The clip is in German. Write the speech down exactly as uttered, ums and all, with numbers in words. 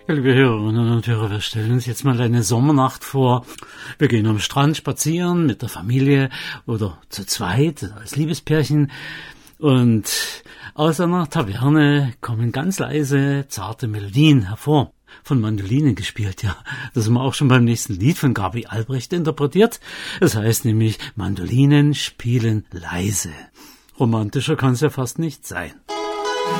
Ja, liebe Hörerinnen und Hörer, wir stellen uns jetzt mal eine Sommernacht vor. Wir gehen am Strand spazieren mit der Familie oder zu zweit als Liebespärchen und aus einer Taverne kommen ganz leise, zarte Melodien hervor. Von Mandolinen gespielt, ja. Das haben wir auch schon beim nächsten Lied von Gabi Albrecht interpretiert. Das heißt nämlich, Mandolinen spielen leise. Romantischer kann es ja fast nicht sein.